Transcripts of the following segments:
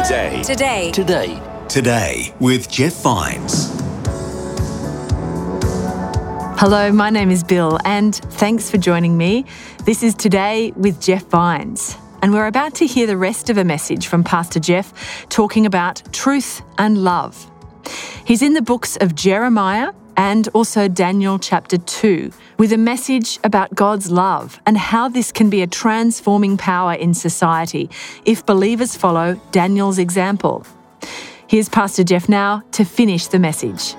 Today with Jeff Vines. Hello, my name is Bill, and thanks for joining me. This is Today with Jeff Vines, and we're about to hear the rest of a message from Pastor Jeff talking about truth and love. He's in the books of Jeremiah and also Daniel chapter 2, with a message about God's love and how this can be a transforming power in society if believers follow Daniel's example. Here's Pastor Jeff now to finish the message.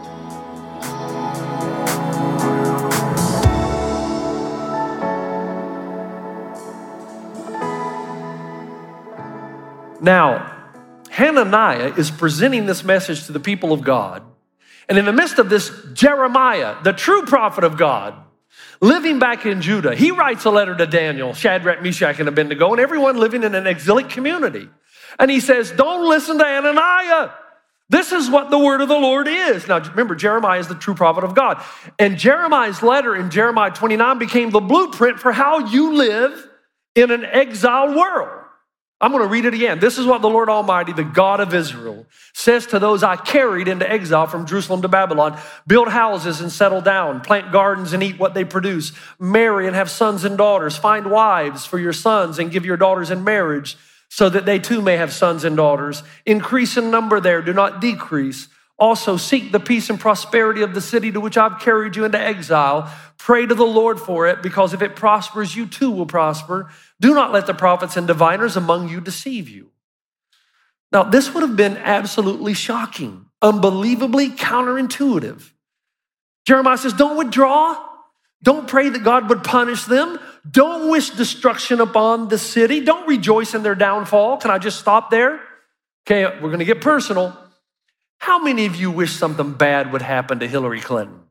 Now, Hananiah is presenting this message to the people of God. And in the midst of this, Jeremiah, the true prophet of God, living back in Judah, he writes a letter to Daniel, Shadrach, Meshach, and Abednego, and everyone living in an exilic community. And he says, don't listen to Hananiah. This is what the word of the Lord is. Now, remember, Jeremiah is the true prophet of God. And Jeremiah's letter in Jeremiah 29 became the blueprint for how you live in an exiled world. I'm going to read it again. This is what the Lord Almighty, the God of Israel, says to those I carried into exile from Jerusalem to Babylon. Build houses and settle down. Plant gardens and eat what they produce. Marry and have sons and daughters. Find wives for your sons and give your daughters in marriage so that they too may have sons and daughters. Increase in number there, do not decrease. Also seek the peace and prosperity of the city to which I've carried you into exile. Pray to the Lord for it, because if it prospers, you too will prosper. Do not let the prophets and diviners among you deceive you. Now, this would have been absolutely shocking, unbelievably counterintuitive. Jeremiah says, don't withdraw. Don't pray that God would punish them. Don't wish destruction upon the city. Don't rejoice in their downfall. Can I just stop there? Okay, we're going to get personal. How many of you wish something bad would happen to Hillary Clinton?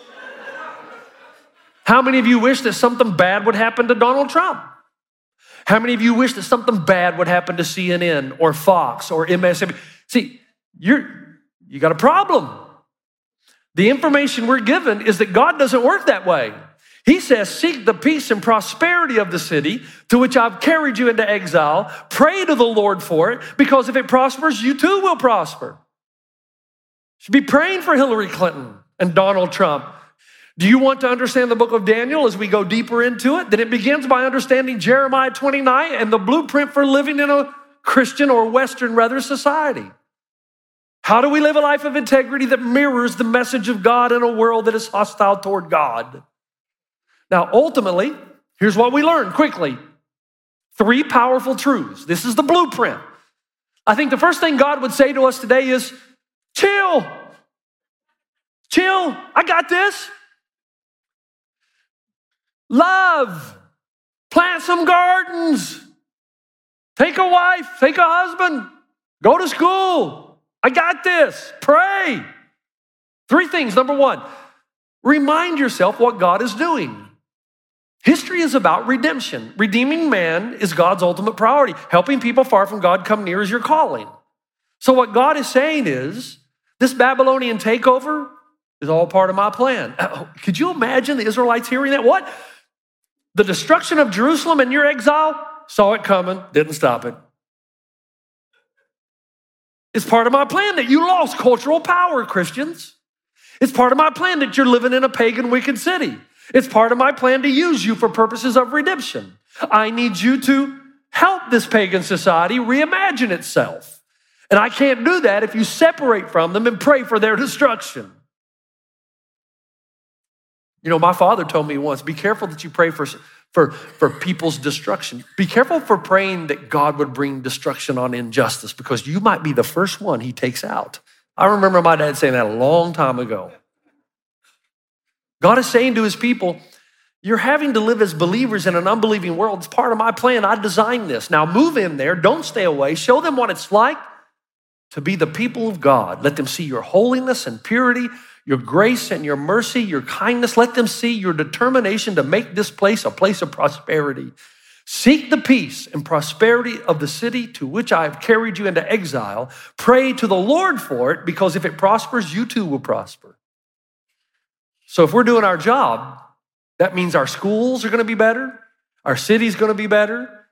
How many of you wish that something bad would happen to Donald Trump? How many of you wish that something bad would happen to CNN or Fox or MSNBC? See, you got a problem. The information we're given is that God doesn't work that way. He says, seek the peace and prosperity of the city to which I've carried you into exile. Pray to the Lord for it, because if it prospers, you too will prosper. Should be praying for Hillary Clinton and Donald Trump. Do you want to understand the book of Daniel as we go deeper into it? Then it begins by understanding Jeremiah 29 and the blueprint for living in a Christian or Western rather society. How do we live a life of integrity that mirrors the message of God in a world that is hostile toward God? Now, ultimately, here's what we learn quickly. 3 powerful truths. This is the blueprint. I think the first thing God would say to us today is, chill. Chill. I got this. Love. Plant some gardens. Take a wife. Take a husband. Go to school. I got this. Pray. 3 things. Number 1, remind yourself what God is doing. History is about redemption. Redeeming man is God's ultimate priority. Helping people far from God come near is your calling. So what God is saying is, this Babylonian takeover is all part of my plan. Could you imagine the Israelites hearing that? What? The destruction of Jerusalem and your exile? Saw it coming, didn't stop it. It's part of my plan that you lost cultural power, Christians. It's part of my plan that you're living in a pagan, wicked city. It's part of my plan to use you for purposes of redemption. I need you to help this pagan society reimagine itself. And I can't do that if you separate from them and pray for their destruction. You know, my father told me once, be careful that you pray for people's destruction. Be careful for praying that God would bring destruction on injustice, because you might be the first one he takes out. I remember my dad saying that a long time ago. God is saying to his people, you're having to live as believers in an unbelieving world. It's part of my plan. I designed this. Now move in there. Don't stay away. Show them what it's like to be the people of God. Let them see your holiness and purity, your grace and your mercy, your kindness. Let them see your determination to make this place a place of prosperity. Seek the peace and prosperity of the city to which I have carried you into exile. Pray to the Lord for it, because if it prospers, you too will prosper. So if we're doing our job, that means our schools are going to be better, our city's going to be better,